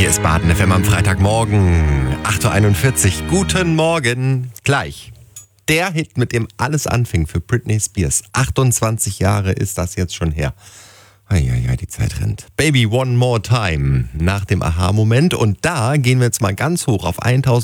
Hier ist Baden FM am Freitagmorgen, 8.41 Uhr. Guten Morgen. Gleich. Der Hit, mit dem alles anfing für Britney Spears. 28 Jahre ist das jetzt schon her. Eieiei, die Zeit rennt. Baby One More Time nach dem Aha-Moment. Und da gehen wir jetzt mal ganz hoch auf 1000.